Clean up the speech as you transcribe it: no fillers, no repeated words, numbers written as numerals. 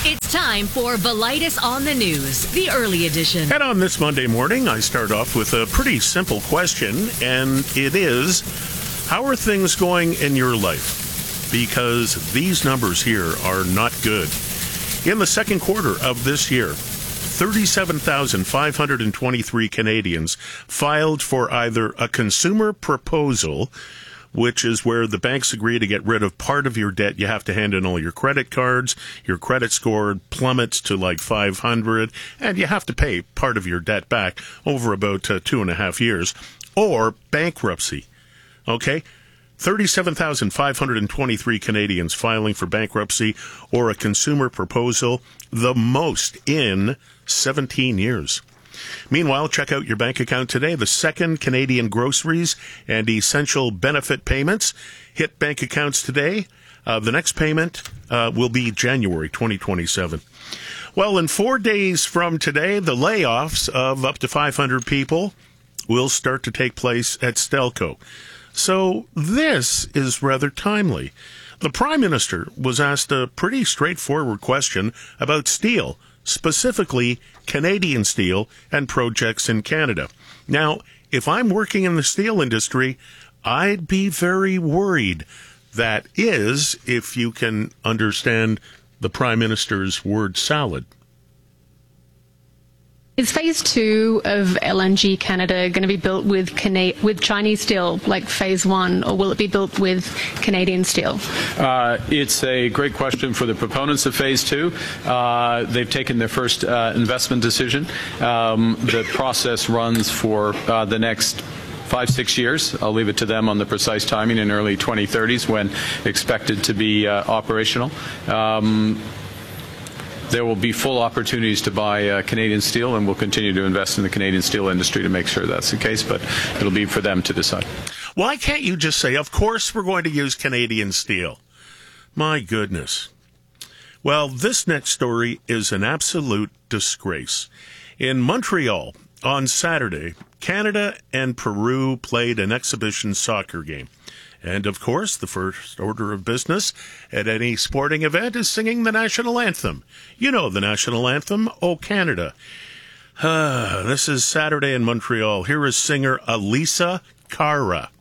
It's time for Velitis on the News, the early edition. And on this Monday morning, I start off with a pretty simple question, and it is, how are things going in your life? Because these numbers here are not good. In the second quarter of this year, 37,523 Canadians filed for either a consumer proposal, which is where the banks agree to get rid of part of your debt. You have to hand in all your credit cards. Your credit score plummets to like 500, and you have to pay part of your debt back over about 2.5 years, or bankruptcy. Okay? 37,523 Canadians filing for bankruptcy or a consumer proposal, the most in 17 years. Meanwhile, check out your bank account today. The second Canadian groceries and essential benefit payments hit bank accounts today. The next payment will be January 2027. Well, in 4 days from today, the layoffs of up to 500 people will start to take place at Stelco. So this is rather timely. The Prime Minister was asked a pretty straightforward question about steel, specifically Canadian steel and projects in Canada. Now, if I'm working in the steel industry, I'd be very worried. That is, if you can understand the Prime Minister's word salad. Is phase 2 of LNG Canada going to be built with Chinese steel, like phase 1, or will it be built with Canadian steel? It's a great question for the proponents of phase 2. They've taken their first investment decision. The process runs for the next 5-6 years. I'll leave it to them on the precise timing in early 2030s when expected to be operational. There will be full opportunities to buy Canadian steel, and we'll continue to invest in the Canadian steel industry to make sure that's the case, but it'll be for them to decide. Why can't you just say, of course we're going to use Canadian steel? My goodness. Well, this next story is an absolute disgrace. In Montreal, on Saturday, Canada and Peru played an exhibition soccer game. And, of course, the first order of business at any sporting event is singing the national anthem. You know the national anthem, O Canada. This is Saturday in Montreal. Here is singer Alisa Cara.